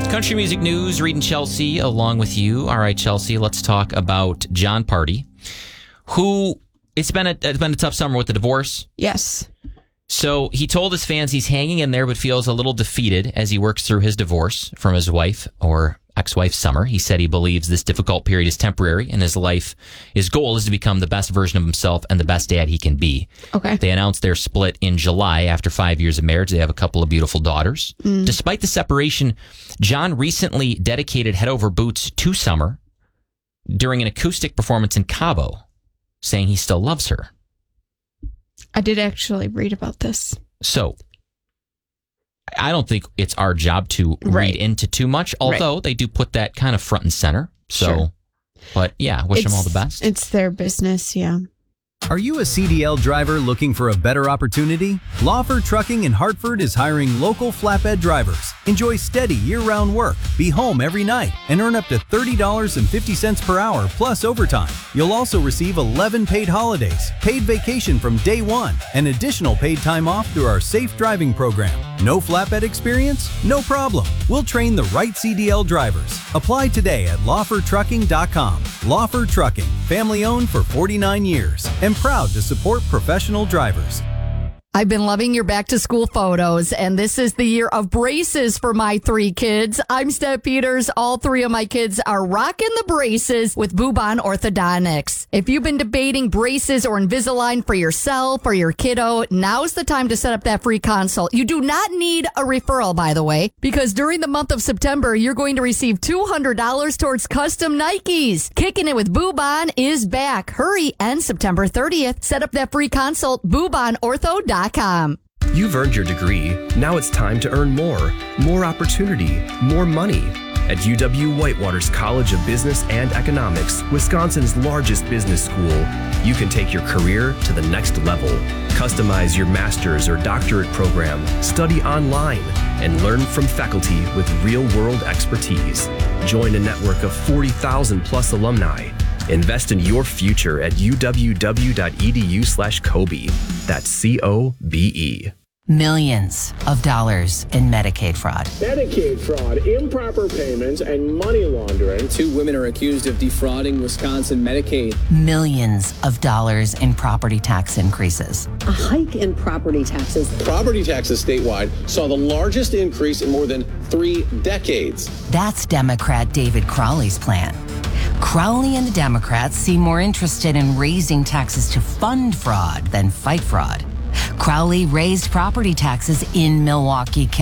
Country music news, Reed and Chelsea along with you. All right, Chelsea, let's talk about Jon Pardi, who it's been a tough summer with the divorce. Yes. So he told his fans he's hanging in there but feels a little defeated as he works through his divorce from his wife or ex-wife Summer. He said he believes this difficult period is temporary and his goal is to become the best version of himself and the best dad he can be. Okay. They announced their split in July after 5 years of marriage. They have a couple of beautiful daughters. Despite the separation, Jon recently dedicated Head Over Boots to Summer during an acoustic performance in Cabo, saying he still loves her. I did actually read about this. So I don't think it's our job to read into too much, although they do put that kind of front and center. So, But yeah, wish them all the best. It's their business, yeah. Are you a CDL driver looking for a better opportunity? Lawford Trucking in Hartford is hiring local flatbed drivers. Enjoy steady year-round work, be home every night, and earn up to $30.50 per hour plus overtime. You'll also receive 11 paid holidays, paid vacation from day one, and additional paid time off through our safe driving program. No flatbed experience? No problem. We'll train the right CDL drivers. Apply today at lawfordtrucking.com. Lawford Trucking, family owned for 49 years, and proud to support professional drivers. I've been loving your back to school photos, and this is the year of braces for my 3 kids. I'm Steph Peters. All 3 of my kids are rocking the braces with Bubon Orthodontics. If you've been debating braces or Invisalign for yourself or your kiddo, now's the time to set up that free consult. You do not need a referral, by the way, because during the month of September, you're going to receive $200 towards custom Nikes. Kicking it with Bubon is back. Hurry, and September 30th. Set up that free consult, BubonOrtho.com. You've earned your degree. Now it's time to earn more opportunity, more money. At UW-Whitewater's College of Business and Economics, Wisconsin's largest business school, you can take your career to the next level. Customize your master's or doctorate program, study online, and learn from faculty with real-world expertise. Join a network of 40,000 plus alumni. Invest in your future at uww.edu/Kobe. That's COBE. Millions of dollars in Medicaid fraud. Medicaid fraud, improper payments, and money laundering. 2 women are accused of defrauding Wisconsin Medicaid. Millions of dollars in property tax increases. A hike in property taxes. Property taxes statewide saw the largest increase in more than 3 decades. That's Democrat David Crowley's plan. Crowley and the Democrats seem more interested in raising taxes to fund fraud than fight fraud. Crowley raised property taxes in Milwaukee